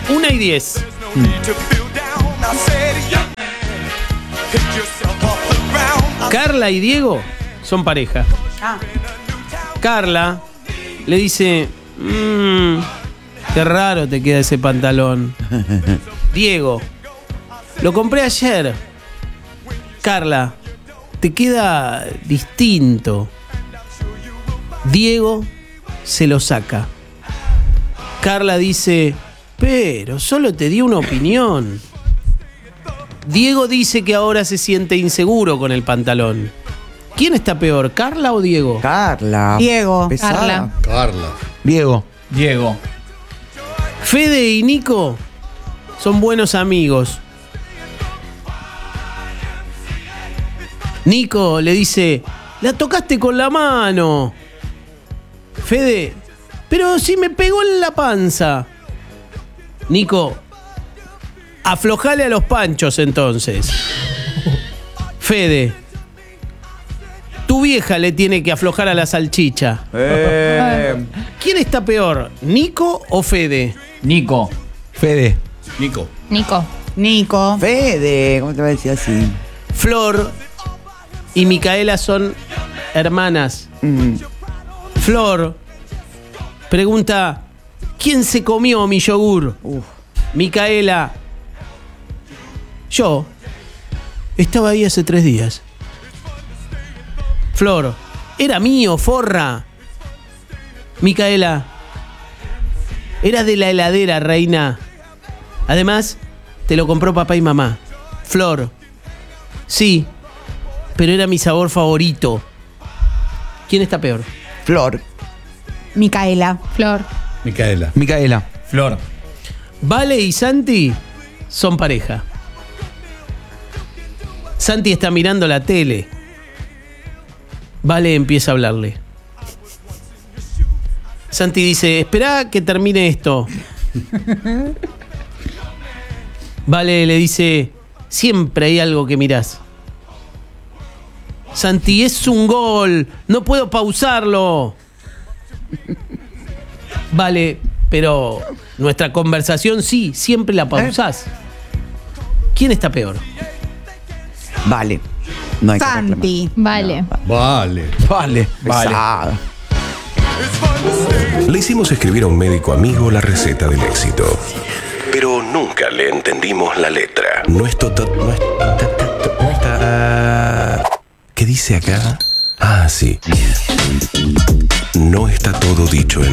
1:10. Carla y Diego son pareja. Carla le dice: qué raro te queda ese pantalón. Diego: lo compré ayer. Carla: te queda distinto. Diego se lo saca. Carla dice: pero solo te di una opinión. Diego dice que ahora se siente inseguro con el pantalón. ¿Quién está peor, Carla o Diego? Carla. Diego. Pesada. Carla. Diego. Diego. Fede y Nico son buenos amigos. Nico le dice: la tocaste con la mano. Fede: pero si me pegó en la panza. Nico: aflojale a los panchos entonces. Fede: tu vieja le tiene que aflojar a la salchicha. ¿Quién está peor, Nico o Fede? Nico. Fede. Nico. Nico. Fede. ¿Cómo te va a decir así? Flor y Micaela son hermanas. Flor pregunta: ¿quién se comió mi yogur? Micaela: yo. Estaba ahí hace 3 días. Flor: era mío, forra. Micaela: era de la heladera, reina. Además, te lo compró papá y mamá. Flor: sí, pero era mi sabor favorito. ¿Quién está peor? Flor. Micaela. Flor. Micaela. Micaela. Flor. Vale y Santi son pareja. Santi está mirando la tele. Vale empieza a hablarle. Santi dice: esperá que termine esto. Vale le dice: siempre hay algo que mirás. Santi: es un gol, no puedo pausarlo. Vale: pero nuestra conversación sí, siempre la pausás. ¿Quién está peor? Vale. No hay que Santi. Vale. Vale. reclamar. Vale. Vale. Pesada. Le hicimos escribir a un médico amigo la receta del éxito, pero nunca le entendimos la letra. No es ¿qué dice acá? Ah, sí. No está todo dicho en